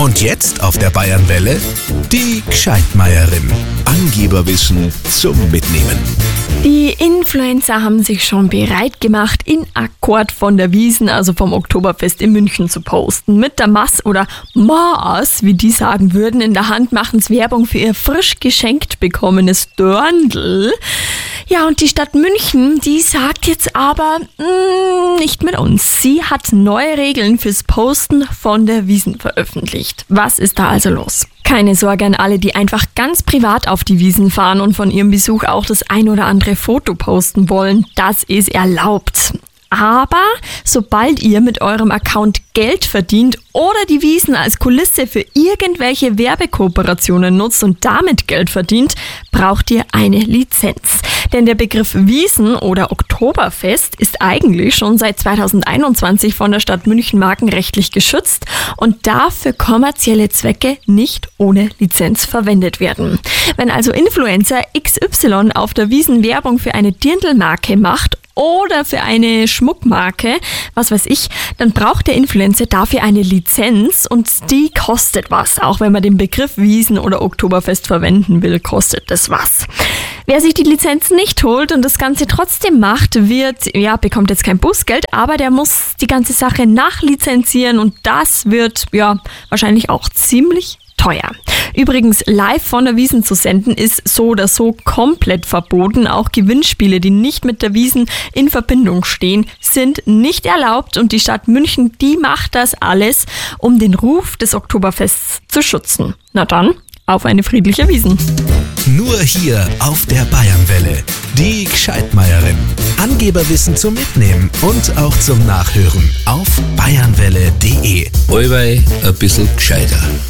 Und jetzt auf der Bayernwelle die Gescheitmeierin. Angeberwissen zum Mitnehmen. Die Influencer haben sich schon bereit gemacht, in Akkord von der Wiesn, also vom Oktoberfest in München, zu posten. Mit der Maß oder Maß, wie die sagen würden, in der Hand machen sie Werbung für ihr frisch geschenkt bekommenes Dörndl. Ja, und die Stadt München, die sagt jetzt aber, nicht mit uns. Sie hat neue Regeln fürs Posten von der Wiesn veröffentlicht. Was ist da also los? Keine Sorge an alle, die einfach ganz privat auf die Wiesn fahren und von ihrem Besuch auch das ein oder andere Foto posten wollen. Das ist erlaubt. Aber sobald ihr mit eurem Account Geld verdient oder die Wiesn als Kulisse für irgendwelche Werbekooperationen nutzt und damit Geld verdient, braucht ihr eine Lizenz. Denn der Begriff Wiesn oder Oktoberfest ist eigentlich schon seit 2021 von der Stadt München markenrechtlich geschützt und darf für kommerzielle Zwecke nicht ohne Lizenz verwendet werden. Wenn also Influencer XY auf der Wiesn Werbung für eine Dirndl-Marke macht oder für eine Schmuckmarke, was weiß ich, dann braucht der Influencer dafür eine Lizenz und die kostet was. Auch wenn man den Begriff Wiesn oder Oktoberfest verwenden will, kostet das was. Wer sich die Lizenz nicht holt und das Ganze trotzdem macht, bekommt jetzt kein Bußgeld, aber der muss die ganze Sache nachlizenzieren und das wird wahrscheinlich auch ziemlich teuer. Übrigens, live von der Wiesn zu senden ist so oder so komplett verboten. Auch Gewinnspiele, die nicht mit der Wiesn in Verbindung stehen, sind nicht erlaubt und die Stadt München, die macht das alles, um den Ruf des Oktoberfests zu schützen. Na dann, auf eine friedliche Wiesn. Nur hier auf der Bayernwelle. Die Gescheitmeierin. Angeberwissen zum Mitnehmen und auch zum Nachhören auf bayernwelle.de. Allweil ein bisschen gescheiter.